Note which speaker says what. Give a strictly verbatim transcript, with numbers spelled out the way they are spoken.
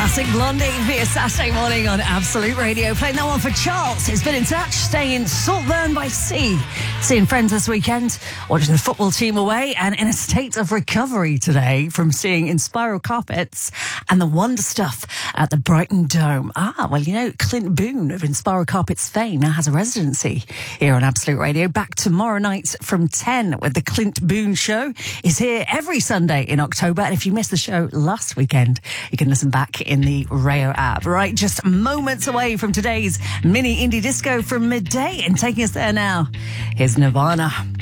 Speaker 1: Classic Blondie for your Saturday morning on Absolute Radio. Playing that one for Charles, who's been in touch, staying in Saltburn by Sea. Seeing friends this weekend, watching the football team away, and in a state of recovery today from seeing Inspiral Carpets and the Wonder Stuff at the Brighton Dome. Ah, well, you know, Clint Boone of Inspiral Carpets fame now has a residency here on Absolute Radio. Back tomorrow night from ten with the Clint Boone Show. Is here every Sunday in October, and if you missed the show last weekend, you can listen back in the Rayo app. Right, just moments away from today's mini indie disco from midday, and taking us there now, here's Nirvana.